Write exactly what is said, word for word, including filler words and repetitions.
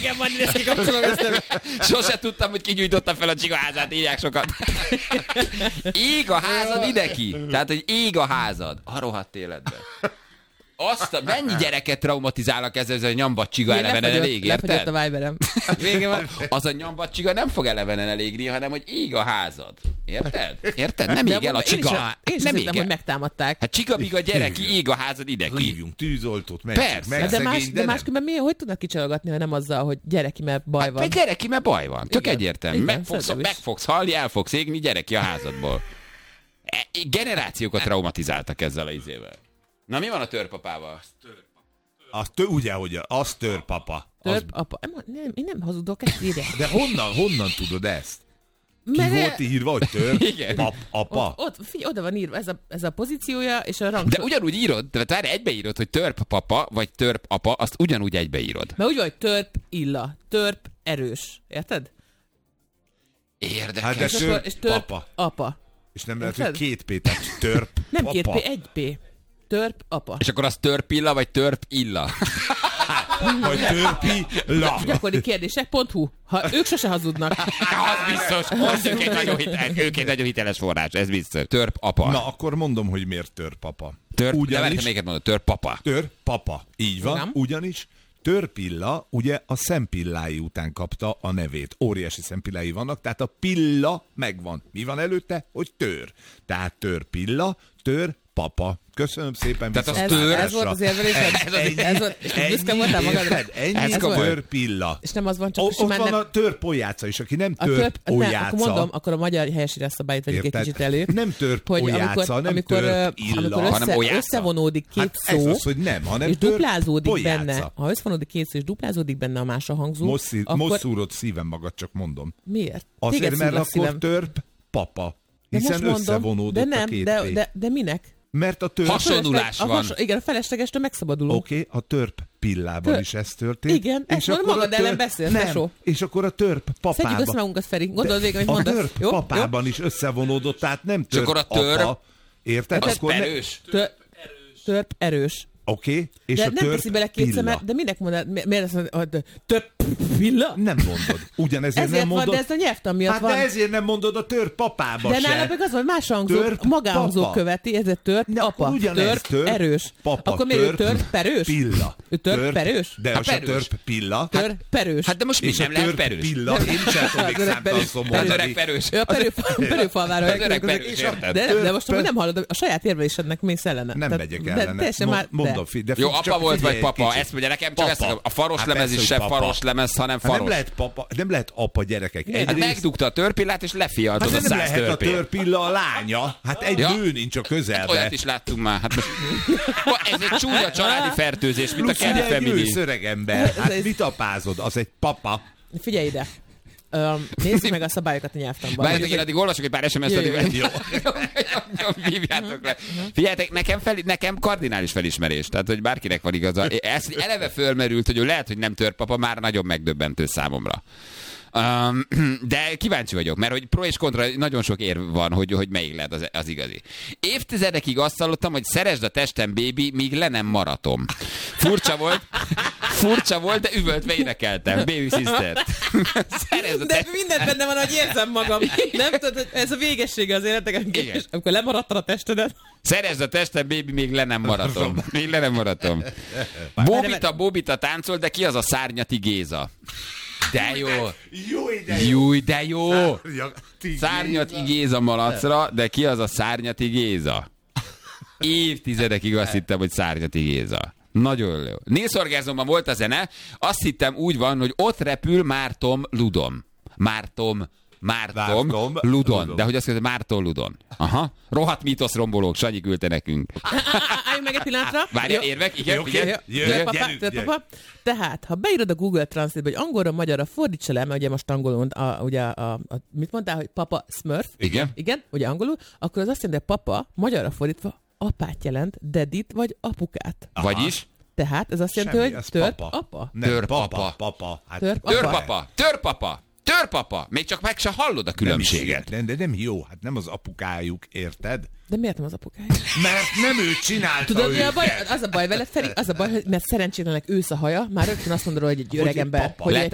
Igen, van, ezt kikapcsolom, ezt Sose tudtam, hogy kigyújtotta fel a csigaházát, írják sokat. Ég a házad ide ki. Tehát, hogy ég a házad. A rohadt életben. Azt a, mennyi gyereket traumatizálnak ezzel, ez a nyambatcsiga elevenen elég, érted? Lefagyott a Viberem. Vége van. Az a nyambatcsiga nem fog elevenen elégni, hanem hogy ég a házad. Érted? Érted? Nem ég el a csiga. Én sem hittem, hogy megtámadták. Hát csiga-biga gyerek, ég a házad ide ki. Hívjunk tűzoltót, menjünk meg. De, más, de máskülönben miért, hogy tudnak kicsalogatni, ha nem azzal, hogy gyereki, mert baj van? Hát gyereki, mert baj van. Tök egyértelmű. Igen, Meg fogsz, szerintem meg is. fogsz halni, el fogsz égni, gyereki a házadból. E- Generációkat traumatizáltak ezzel a izével. Na mi van a törpapával? Az tő, ugye, hogy az törpapa. Az... Törp, apa. Nem, én nem hazudok, ezt írják. De honnan, honnan tudod ezt? Ki Mert- volt írva, hogy törp, Igen. pap, apa? Ott, ott, figyelj, oda van írva, ez a, ez a pozíciója, és a rang. De ugyanúgy írod, tehát várj, egybeírod, hogy törpapa, vagy törpapa, azt ugyanúgy egybeírod. Mert úgy van, hogy törp illa, törp erős. Érted? Érdekes. Hát de És, törp, akkor, és törp papa. apa. És nem lehet, hogy Érted? két P, tehát törp, Nem papa. két P, egy P. Törp apa. És akkor az törpilla, vagy törp illa? Vagy törpi, la. Gyakori kérdések pont hu. Ha ők sose hazudnak. Az biztos, az ők egy nagyon, hitel, ők egy nagyon hiteles forrás, ez biztos. Törp apa. Na, akkor mondom, hogy miért törpapa. Törp, de várj, Ugyanis, melyiket mondod, törp papa. törpapa. Így van, Nem. ugyanis törpilla ugye a szempillái után kapta a nevét. Óriási szempillái vannak, tehát a pilla megvan. Mi van előtte? Hogy tör. Tehát törpilla, tör papa. Köszönöm szépen. Tehát az Ez, tör- ez volt az érvelésed? Ez, ennyi, Ez volt, és ennyi, büszke voltál magadra? érted? Ennyi Ez a komoly. törpilla. És nem az van, csak O, ott simán van nem... a törpolyáca is, aki nem A törp, nem, törpolyáca. akkor mondom, akkor a magyar helyesírás szabályt vegyük egy Érted? kicsit elő. Nem hogy törpolyáca, amikor, nem amikor, törpilla, amikor hanem össze, olyáca. összevonódik két Hát szó, ez az, hogy nem, hanem és duplázódik törpolyáca. benne, ha összevonódik két szó, és duplázódik benne a másra hangzó, Most, szí- akkor most szúrod szívem magad, csak mondom. miért? Azért, Téged mert szúr a akkor szívem. törp papa. De Hiszen most mondom, összevonódott de nem, a két de, P. de, de minek? Mert a törp... Hasonló. Hasonlulás A van. has- igen, a feleslegestől megszabadulunk. Oké, okay, a törp pillával Tör- is ez történt. Igen, ezt mondom, akkor a magad ellen beszélsz, nem, tesó. és akkor a törp Szedjük össze papában... magunkat, Feri. Gondold végig, amit A mondasz. törp Jó? papában is összevonódott, tehát nem törp akkor a törp- apa. Érted? Az Akkor ne- perős. Jó? Tör, törp erős. Oké, okay, és De a nem törp teszi bele kétszer, pilla. mert, de minek mondod? Mi- Miért azt mondod, hogy törp pilla? Nem mondod. Ugyanezért Ezért nem van, mondod. de ez a nyelvtan miatt hát van. de ezért nem mondod a törp papába De se. nála meg az, hogy más hangzó, Törp magánhangzó papa. követi, ezért tört Ne, apa, ugyanez, törp, törp, erős. papa, Akkor miért ő törp, törp, perős? Pilla. Ő törp, perős? De Hát az a perős. törp pilla. Törp, perős. Hát de most mi És nem a lehet törp perős? pilla, én sem tudom még Az öreg számtalan perős. szó Az mondani. öreg perős. Ő a perő, perőfalvára. Az öreg perős, érted? De, de most Törp- nem hallod, a saját érvelésednek mész ellene. Nem Tehát- megyek de ellene. teljesen Mo- már- de. Mondom, fi- de Jó, csak apa volt figyelj vagy egy papa? kicsit. Ezt mondja nekem, csak ezt Papa. a faros Hát lemez persze, is hogy se papa. faros lemez, hanem Hát nem faros. lehet papa, nem lehet apa gyerekek. Hát Egyrészt, megdugta a törpillát, és lefialtod hát a nem száz lehet a törpét. törpilla a lánya. Hát egy Ja. nő nincs a közelbe. Olyat is láttunk már. Hát most... Ez egy csúnya családi fertőzés, mint a Plusz Kelly ugye egy Family. ősz öreg ember. Ez Hát egy- mit apázod? Az egy papa. Figyelj ide. Um, nézzük meg a szabályokat a nyelvtanban. Várjátok, én addig olvasok egy pár es em es-t, Jó, jó, addig... jó. Hívjátok le. Figyeljetek, nekem, fel, nekem kardinális felismerés, tehát hogy bárkinek van igaza. Ez eleve fölmerült, hogy ő lehet, hogy nem törpapa, már nagyon megdöbbentő számomra. Um, de kíváncsi vagyok, mert hogy pro és kontra nagyon sok érv van, hogy, hogy melyik lehet az, az igazi. Évtizedekig azt hallottam, hogy szeresd a testem, baby, míg le nem maratom. Furcsa volt, furcsa volt, de üvöltve énekeltem. Baby sister. Szeresd a De testem. mindent benne van, hogy érzem magam. Nem tudod, hogy ez a végessége az életnek, Igen. amikor lemaradtad a testedet. Szeresd a testem, baby, még le nem maratom. Még le nem maratom. Bóbita, Bóbita táncol, de ki az a Szárnyati Géza? De jó. Jó ide. Júj, de jó. Szárnyati Szárnyati Géza malacra, de ki az a Szárnyati Géza? Évtizedekig azt hittem, hogy Szárnyati Géza. Nagyon jó. Nils Orgázomban volt a zene, azt hittem úgy van, hogy ott repül Mártom Ludom. Mártom, Mártom, Mártom, Ludon. Ludon. De hogy azt mondja, Márton Ludon. Aha. Rohadt mítoszrombolók, Sanyi küldte nekünk. Álljunk meg egy pillanatra. Várja, Jó. érvek? Igen, Jó, igen. jó. Jöjjön, Törpapa, gyerünk, törpapa. Tehát, ha beírod a Google Translate-be, hogy angolra, magyarra fordítsa le, mert ugye most angolul, a, ugye a, a, mit mondtál, hogy papa Smurf? Igen. Igen, ugye angolul, akkor az azt jelenti, hogy papa, magyarra fordítva, apát jelent, dedit vagy apukát. Vagyis? Tehát ez azt jelenti, Semmi, hogy ez törp papa. apa. Nem, Törpapa. papa. Papa. Hát Törp- Törpapa, törpapa, törpapa. Még csak meg se hallod a nem is, különbséget. nem, de nem jó, hát nem az apukájuk, érted? De miért nem az apukája? Mert nem ő csinálta Tudod, mi a őket. baj? Az a baj veled, Feri, az a baj, hogy mert szerencsétlenek ősz a haja, már rögtön azt mondod, hogy egy öreg egy ember, papa. hogy Lett egy